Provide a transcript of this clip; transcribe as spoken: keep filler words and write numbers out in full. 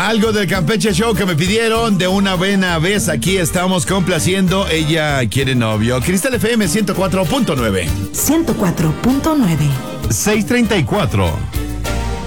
Algo del Campeche Show que me pidieron de una buena vez. Aquí estamos complaciendo. Ella quiere novio. Cristal F M ciento cuatro punto nueve. ciento cuatro punto nueve. seiscientos treinta y cuatro.